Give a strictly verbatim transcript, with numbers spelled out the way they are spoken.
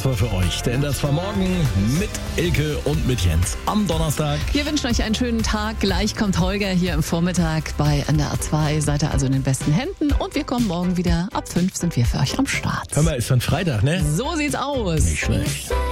Woche für euch. Der N D R zwei Morgen mit Ilke und mit Jens am Donnerstag. Wir wünschen euch einen schönen Tag. Gleich kommt Holger hier im Vormittag bei N D R zwei. Seid ihr also in den besten Händen. Und wir kommen morgen wieder. Ab fünf sind wir für euch am Start. Hör mal, ist dann Freitag, ne? So sieht's aus. Nicht schlecht.